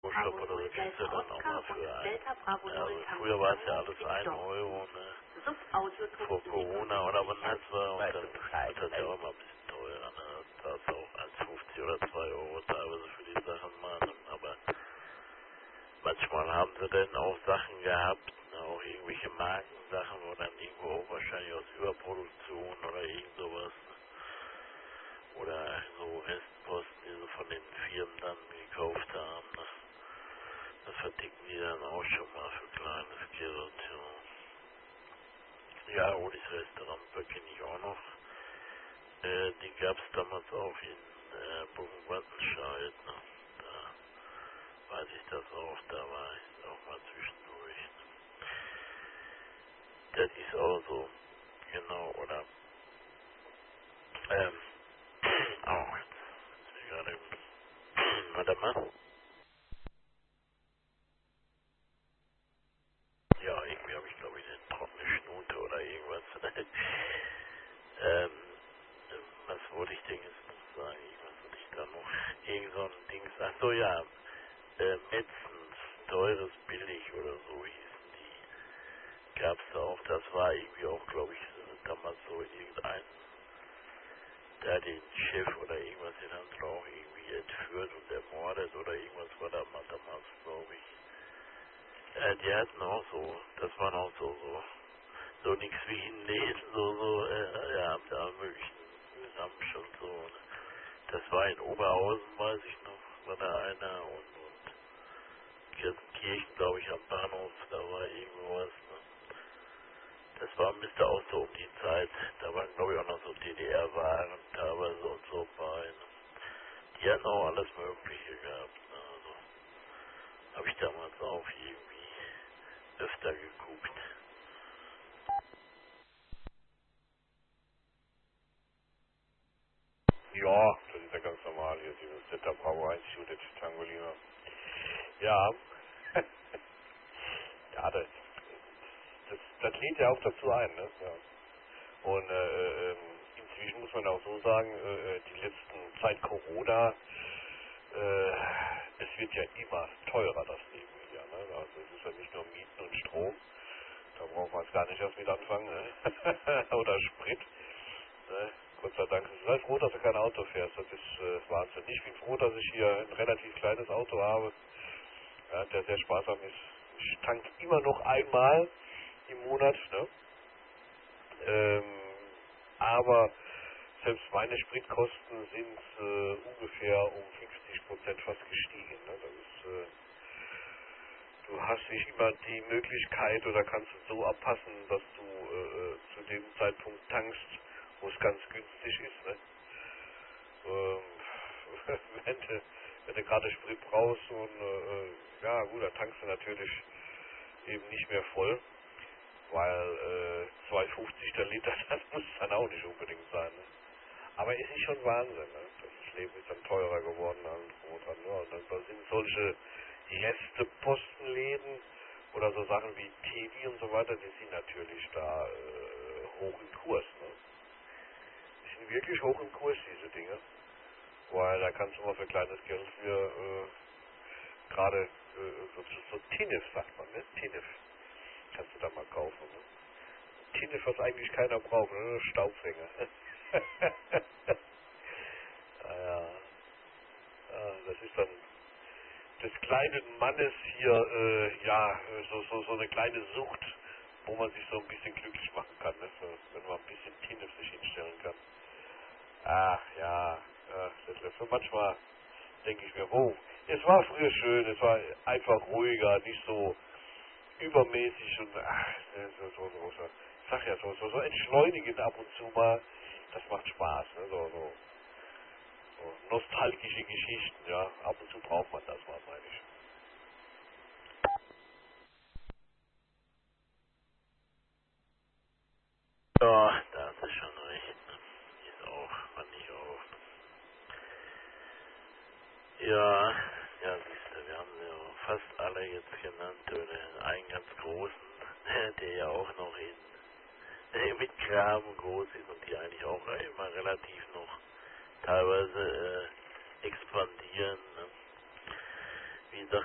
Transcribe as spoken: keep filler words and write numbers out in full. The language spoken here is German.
Shop oder so kriegst du dann auch mal für ein. Ja, also früher war es ja alles ein Euro, ne? Vor Corona oder wann das war und dann wird das ja auch immer ein bisschen teurer, ne? Da ist auch eins fünfzig oder zwei Euro teilweise für die Sachen mal, ne? Aber manchmal haben sie dann auch Sachen gehabt, ne? Auch irgendwelche Markensachen, wo dann irgendwo auch wahrscheinlich aus Überproduktion oder irgend sowas, ne? Oder so Restposten, die sie von den Firmen dann gekauft haben, ne? Das verticken die dann auch schon mal für kleines Geld, ja. Ja, Olis Restaurant kenne ich auch noch. Äh, die gab es damals auch in äh, Bogenwattenscheid, ne? Da weiß ich das auch, da war ich auch mal zwischendurch. Ne? Das ist auch so, genau, oder ähm, auch, jetzt ist mir gerade, warte mal. Ja, irgendwie habe ich glaube ich eine trockene Schnute oder irgendwas. ähm, was wollte ich denn jetzt noch sagen? Was wollte ich da noch? Irgend so ein Ding. Ach so, ja. Äh, Metzens, teures, billig oder so hießen die. Gab's da auch. Das war irgendwie auch, glaube ich, damals so irgendein, der den Chef oder irgendwas, den haben sie auch irgendwie entführt und ermordet oder irgendwas war da mal damals, glaube ich. Äh, die hatten auch so, das waren auch so, so so nichts wie Läden, so, so, äh, ja, da möglichen Namen schon so. Ne? Das war in Oberhausen, weiß ich noch, war da einer und, und Kirchenkirchen, glaube ich, am Bahnhof, da war irgendwas. Ne? Das war, müsste auch so um die Zeit, da waren, glaube ich, auch noch so D D R-Waren teilweise und so bei. Ne? Die hatten auch alles Mögliche gehabt. Ne? Also, habe ich damals auch irgendwie öfter geguckt. Ja, das ist ja ganz normal hier, dieses Zeta Bravo eins Judith Tango Lima. Ja, ja, das, das, das lädt ja auch dazu ein, ne? Ja. Und äh, ähm, inzwischen muss man auch so sagen, äh, äh, die letzten Zeit Corona, äh, es wird ja immer teurer, das Leben hier, ne? Also es ist ja nicht nur Mieten und Strom, da braucht man es gar nicht erst mit anfangen, ne? Oder Sprit. Ne? Gott sei Dank. Sei froh, dass du kein Auto fährst. Das ist äh, Wahnsinn. Ich bin froh, dass ich hier ein relativ kleines Auto habe, ja, der sehr sparsam ist. Ich tank immer noch einmal im Monat. Ne? Ähm, aber selbst meine Spritkosten sind äh, ungefähr um fünfzig Prozent fast gestiegen. Ne? Das ist, äh, du hast nicht immer die Möglichkeit oder kannst es so abpassen, dass du äh, äh, zu dem Zeitpunkt tankst, wo es ganz günstig ist. Ne? Ähm, wenn du, wenn du gerade Sprit brauchst und äh, ja gut, dann tankst du natürlich eben nicht mehr voll, weil äh, zwei fünfzig der Liter, das muss dann auch nicht unbedingt sein. Ne? Aber es ist schon Wahnsinn, ne? Das Leben ist dann teurer geworden und dran, ne? Und dann da sind solche Reste-Postenläden oder so Sachen wie Teddy und so weiter, die sind natürlich da äh, hoch im Kurs. Ne? Die sind wirklich hoch im Kurs, diese Dinge. Weil da kannst du mal für kleines Geld für äh, gerade äh, so, so Tinnef, sagt man, ne? Tinnef. Kannst du da mal kaufen, ne? Tinnef, was eigentlich keiner braucht, ne? Staubfänger. naja, ja, das ist dann des kleinen Mannes hier, äh, ja, so, so, so eine kleine Sucht, wo man sich so ein bisschen glücklich machen kann, ne? So, wenn man ein bisschen Tinnef sich hinstellen kann. Ach ja, ja das ist so manchmal denke ich mir, oh, es war früher schön, es war einfach ruhiger, nicht so übermäßig und ach, so, so, so, so. Ich sag ja so, so, so entschleunigend ab und zu mal, das macht Spaß, ne? So, so, so nostalgische Geschichten, ja, ab und zu braucht man das mal, meine ich. Ja, da hast du schon recht. Ne? Ist auch, fand ich auch. Ja, ja, siehst du, wir haben ja fast alle jetzt genannt, oder einen ganz großen, der ja auch noch in, der mit Graben groß ist und die eigentlich auch immer relativ noch teilweise äh, expandieren. Ne? Wie gesagt,